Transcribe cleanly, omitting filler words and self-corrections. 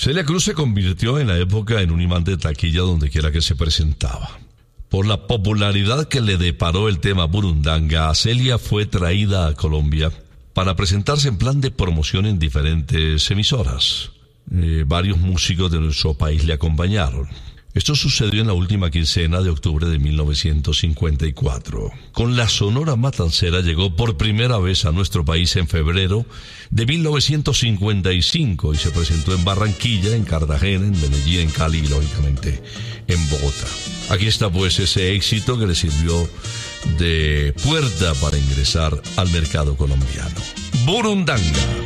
Celia Cruz se convirtió en la época en un imán de taquilla donde quiera que se presentaba. Por la popularidad que le deparó el tema Burundanga, Celia fue traída a Colombia para presentarse en plan de promoción en diferentes emisoras. Varios músicos de nuestro país le acompañaron. Esto sucedió en la última quincena de octubre de 1954. Con la Sonora Matancera llegó por primera vez a nuestro país en febrero de 1955 y se presentó en Barranquilla, en Cartagena, en Medellín, en Cali y lógicamente en Bogotá. Aquí está pues ese éxito que le sirvió de puerta para ingresar al mercado colombiano. Burundanga.